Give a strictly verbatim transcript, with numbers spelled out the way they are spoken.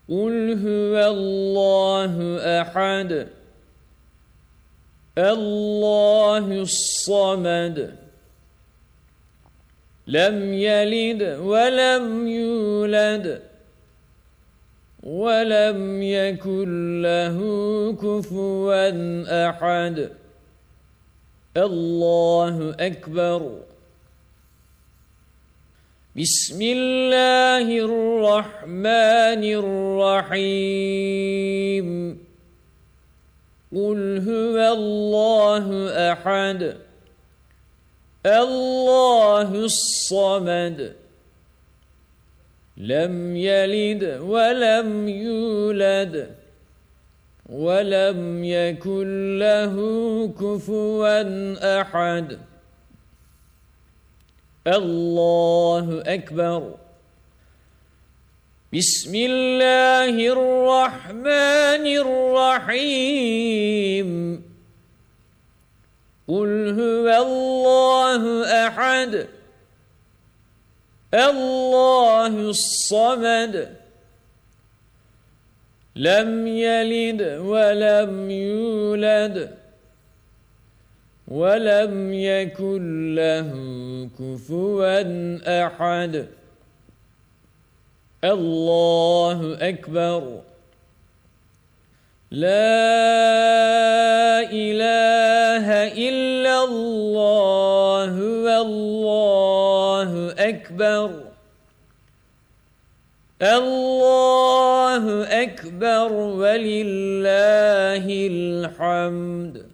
قُلْ هُوَ اللَّهُ أَحَدٌ اللَّهُ الصَّمَدُ لَمْ يَلِدْ وَلَمْ يُولَدْ وَلَمْ يَكُنْ لَهُ كُفُوًا أَحَدٌ الله أكبر. بسم الله الرحمن الرحيم. قُلْ هُوَ اللَّهُ أَحَدٌ اللَّهُ الصَّمَدُ لَمْ يَلِدْ وَلَمْ يُولَدْ وَلَمْ يَكُنْ لَهُ كُفُوًا أَحَدٌ الله أكبر. بسم الله الرحمن الرحيم. قُلْ هُوَ اللَّهُ أَحَدٌ اللَّهُ الصَّمَدُ لَمْ يَلِدْ وَلَمْ يُولَدْ وَلَمْ يَكُنْ لَهُ كُفُوًا أَحَدٌ الله أكبر. لا إله إلا الله والله أكبر. الله أكبر ولله الحمد.